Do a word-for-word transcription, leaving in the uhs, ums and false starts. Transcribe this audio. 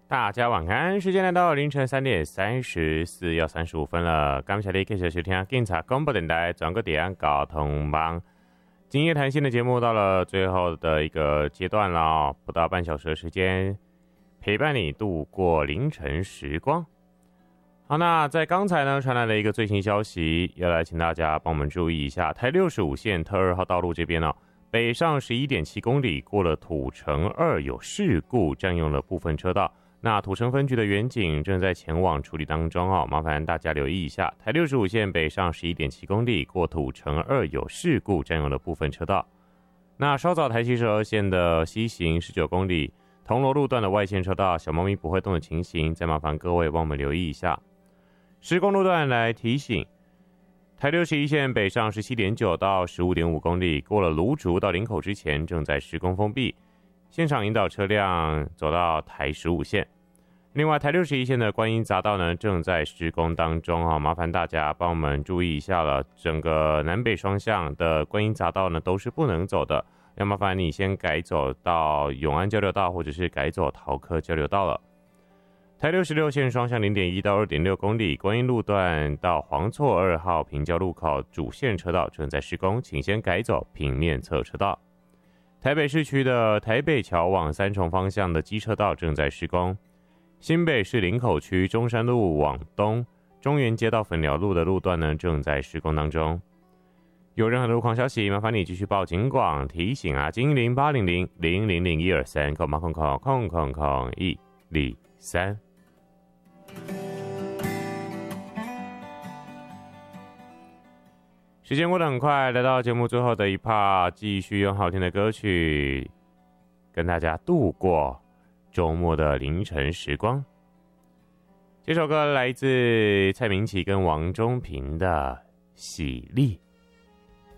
大家晚安，时间来到凌晨三点三十四要三十五分了。感谢你继续收听警察广播电台转个点交通帮。今夜谈心的节目到了最后的一个阶段了、哦，不到半小时的时间，陪伴你度过凌晨时光。好，那在刚才呢传来了一个最新消息，要来请大家帮我们注意一下，台六十五线特二号道路这边呢、哦，北上 十一点七公里过了土城二有事故，占用了部分车道。那土城分局的员警正在前往处理当中哦，麻烦大家留意一下，台六十五线北上 十一点七公里过土城二有事故，占用了部分车道。那稍早台七十二线的西行十九公里铜锣路段的外线车道小猫咪不会动的情形，再麻烦各位帮我们留意一下。施工路段来提醒，台六十一线北上 十七点九到 十五点五公里过了芦竹到林口之前正在施工封闭，现场引导车辆走到台十五线。另外台六十一线的观音匝道呢正在施工当中、哦、麻烦大家帮我们注意一下了，整个南北双向的观音匝道呢都是不能走的，要麻烦你先改走到永安交流道或者是改走桃科交流道了。台六十六线双向 零点一到 二点六公里观音路段到黄厝二号平交路口主线车道正在施工，请先改走平面侧车道。台北市区的台北桥往三重方向的机车道正在施工，新北市林口区中山路往东中原街道粉寮路的路段呢正在施工当中。有任何的路况消息，麻烦你继续报警广提醒啊，经零八零零零零零一二三空八空空空空空一零三。时间过得很快，来到节目最后的一 part， 继续用好听的歌曲跟大家度过周末的凌晨时光。这首歌来自蔡明启跟王中平的《喜力》。